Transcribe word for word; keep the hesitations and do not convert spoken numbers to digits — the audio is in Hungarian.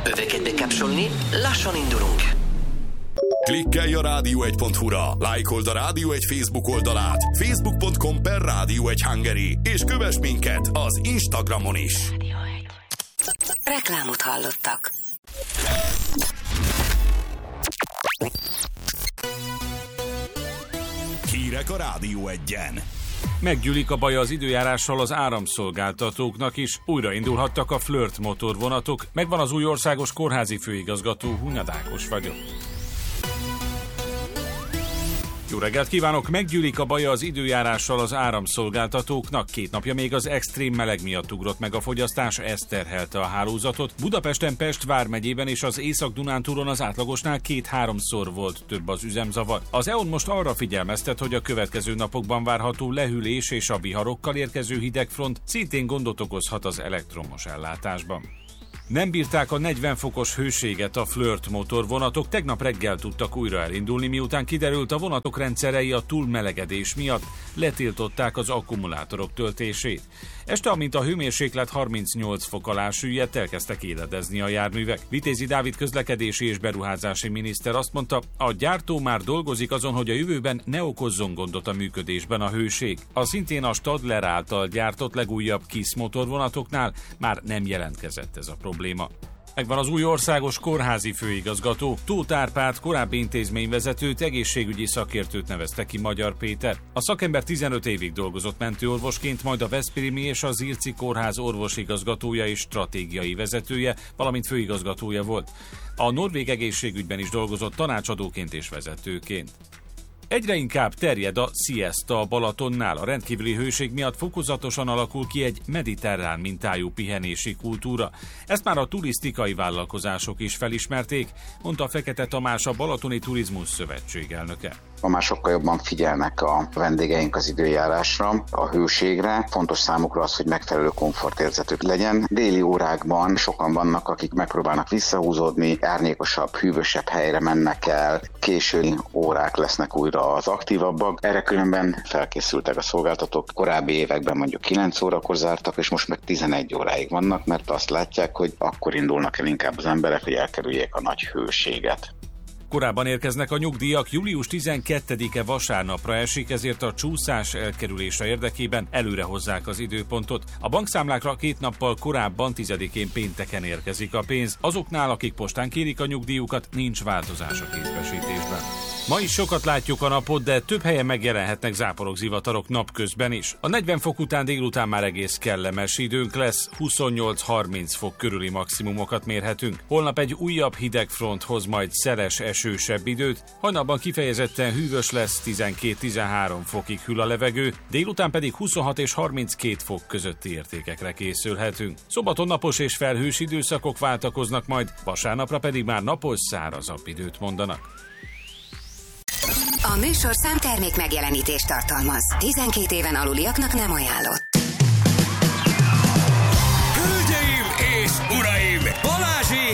Öveket bekapcsolni, lassan indulunk. Klikkelj a rádió egy pont hu-ra, lájkold a Rádió egy Facebook oldalát, facebook pont com per Rádió egy Hungary, és kövess minket az Instagramon is. Reklámot hallottak. Hírek a Rádió egyen. Meggyűlik a baj az időjárással az áramszolgáltatóknak is. Újraindulhattak a Flirt motorvonatok. Megvan az új országos kórházi főigazgató, Hunyad Ákos vagyok. Jó reggelt kívánok! Meggyűlik a baja az időjárással az áramszolgáltatóknak. Két napja még az extrém meleg miatt ugrott meg a fogyasztás, ez terhelte a hálózatot. Budapesten, Pest vármegyében és az Észak-Dunántúlon az átlagosnál két-háromszor volt több az üzemzavar. Az é o en most arra figyelmeztet, hogy a következő napokban várható lehűlés és a viharokkal érkező hidegfront szintén gondot okozhat az elektromos ellátásban. Nem bírták a negyven fokos hőséget a Flirt motorvonatok, tegnap reggel tudtak újra elindulni, miután kiderült, a vonatok rendszerei a túlmelegedés miatt letiltották az akkumulátorok töltését. Este, amint a hőmérséklet harmincnyolc fok alá süllyedt, elkezdtek éledezni a járművek. Vitézi Dávid közlekedési és beruházási miniszter azt mondta, a gyártó már dolgozik azon, hogy a jövőben ne okozzon gondot a működésben a hőség. A szintén a Stadler által gyártott legújabb KISZ motorvonatoknál már nem jelentkezett ez a probléma. Megvan az új országos kórházi főigazgató. Tóth Árpád korábbi intézményvezetőt, egészségügyi szakértőt nevezte ki Magyar Péter. A szakember tizenöt évig dolgozott mentőorvosként, majd a Veszprémi és a Zirci kórház orvosigazgatója és stratégiai vezetője, valamint főigazgatója volt. A norvég egészségügyben is dolgozott tanácsadóként és vezetőként. Egyre inkább terjed a siesta a Balatonnál. A rendkívüli hőség miatt fokozatosan alakul ki egy mediterrán mintájú pihenési kultúra. Ezt már a turisztikai vállalkozások is felismerték, mondta Fekete Tamás, a Balatoni Turizmus Szövetség elnöke. Ma már sokkal jobban figyelnek a vendégeink az időjárásra, a hőségre. Fontos számukra az, hogy megfelelő komfortérzetük legyen. Déli órákban sokan vannak, akik megpróbálnak visszahúzódni, árnyékosabb, hűvösebb helyre mennek el, késői órák lesznek újra az aktívabbak. Erre különben felkészültek a szolgáltatók. Korábbi években mondjuk kilenc órakor zártak, és most meg tizenegy óráig vannak, mert azt látják, hogy akkor indulnak el inkább az emberek, hogy elkerüljék a nagy hőséget. Korábban érkeznek a nyugdíjak, július tizenkettedike vasárnapra esik, ezért a csúszás elkerülése érdekében előre hozzák az időpontot. A bankszámlákra két nappal korábban, tizedikén pénteken érkezik a pénz. Azoknál, akik postán kérik a nyugdíjukat, nincs változás a kézbesítésben. Ma is sokat látjuk a napot, de több helyen megjelenhetnek záporok, zivatarok napközben is. A negyven fok után délután már egész kellemes időnk lesz, huszonnyolc-harminc fok körüli maximumokat mérhetünk. Holnap egy újabb hidegfront hoz majd szeles, esősebb időt, hajnalban kifejezetten hűvös lesz, tizenkét-tizenhárom fokig hűl a levegő, délután pedig huszonhat és harminckét fok közötti értékekre készülhetünk. Szombaton napos és felhős időszakok váltakoznak majd, vasárnapra pedig már napos, szárazabb időt mondanak. A műsorszám termék megjelenítést tartalmaz. tizenkét éven aluliaknak nem ajánlott. Hölgyeim és uraim! Balázsék